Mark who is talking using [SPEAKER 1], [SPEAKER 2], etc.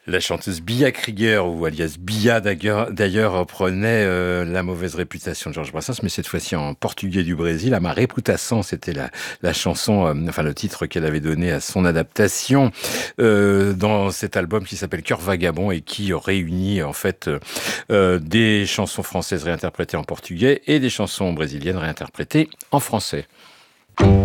[SPEAKER 1] La chanteuse Bia Krieger, ou alias Bia d'ailleurs, reprenait la mauvaise réputation de Georges Brassens, mais cette fois-ci en portugais du Brésil. A ma reputação, c'était la chanson, enfin le titre qu'elle avait donné à son adaptation dans cet album qui s'appelle Cœur Vagabond et qui réunit en fait des chansons françaises réinterprétées en portugais et des chansons brésiliennes réinterprétées en français.